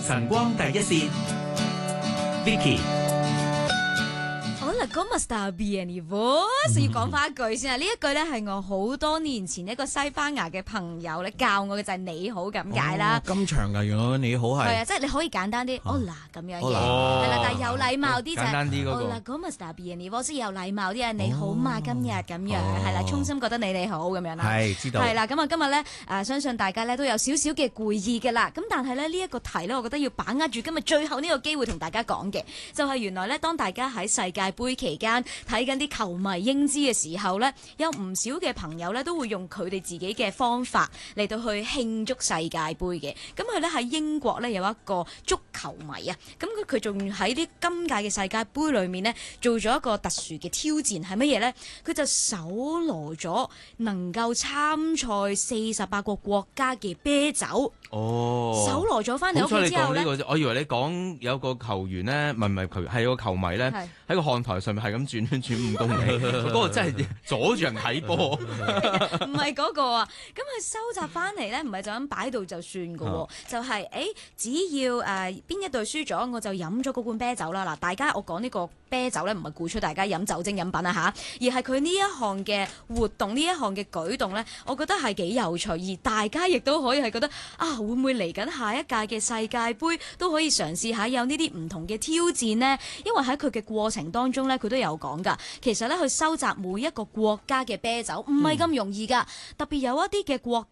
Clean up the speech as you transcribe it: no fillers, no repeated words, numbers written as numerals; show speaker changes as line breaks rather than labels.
晨光第一線，Vicky。
Como está bien, vos？ 要講翻一句先啊！呢一句咧係我好多年前一個西班牙嘅朋友咧教我嘅，就係你好咁解啦。
咁長㗎，原來你好係。
係啊，即係你可以簡單啲，Hola 咁樣嘅，係
Hola
啦，但係有禮貌啲就係
簡單啲嗰個
Hola, como está bien, vos？ 有禮貌啲啊，你好嘛？今日咁樣係啦，衷心覺得你好咁樣啦。
係知道。
係啦，咁啊今日咧相信大家咧都有少少嘅攰意嘅啦。咁但係咧呢一個題咧，我覺得要把握住今日最後呢個機會同大家講嘅，就係原來咧當大家喺世界盃期間睇緊啲球迷英姿嘅時候呢，有唔少嘅朋友呢都會用佢哋自己嘅方法嚟到去慶祝世界盃嘅。咁佢呢喺英國呢有一個足球迷啊，咁佢仲喺啲今屆嘅世界盃裏面呢做咗一個特殊嘅挑戰，係乜嘢呢？佢就搜羅咗能夠參賽48個國家嘅啤酒。搜羅咗翻嚟屋企之後呢，
我以為你講有個球員呢，唔係球員，係個球迷呢，喺個看台上面係咁轉5公里，嗰個真係阻住人睇波。
唔係嗰個啊，咁佢收集翻嚟咧，唔係就咁擺度就算噶喎，就係只要邊一隊輸咗，我就飲咗嗰罐啤酒啦。嗱，大家我講呢個啤酒咧，唔係鼓吹大家飲酒精飲品啊嚇，而係佢呢一項嘅活動，呢一項嘅舉動咧，我覺得係幾有趣，而大家亦都可以係覺得啊，會唔會嚟緊下一屆嘅世界盃都可以嘗試下有呢啲唔同嘅挑戰呢？因為喺佢嘅過程當中咧，佢都有講㗎。其實咧，去收集每一個國家嘅啤酒唔係咁容易㗎，特別有一啲嘅國